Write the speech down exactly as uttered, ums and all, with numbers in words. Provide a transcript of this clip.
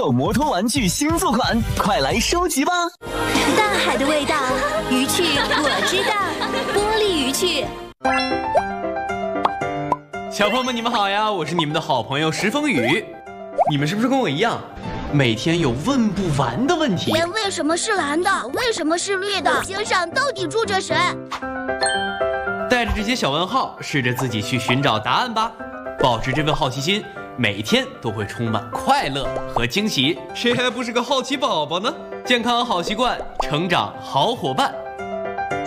口摩托玩具新作款，快来收集吧！ 大海的味道，鱼趣我知道，玻璃鱼趣。 小朋友们，你们好呀！我是你们的好朋友石风雨。你们是不是跟我一样，每天有问不完的问题？ 天为什么是蓝的？为什么是绿的？星上到底住着谁？ 带着这些小问号，试着自己去寻找答案吧。保持这份好奇心，每天都会充满快乐和惊喜。谁还不是个好奇宝宝呢？健康好习惯，成长好伙伴。